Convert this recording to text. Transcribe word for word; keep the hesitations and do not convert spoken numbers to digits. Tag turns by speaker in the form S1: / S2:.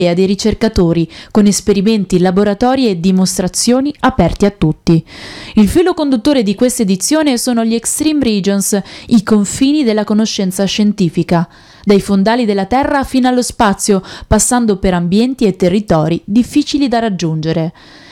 S1: e a dei ricercatori, con esperimenti, laboratori e dimostrazioni aperti a tutti. Il filo conduttore di questa edizione sono gli Extreme Regions, i confini della conoscenza scientifica, dai fondali della Terra fino allo spazio, passando per ambienti e territori difficili da raggiungere.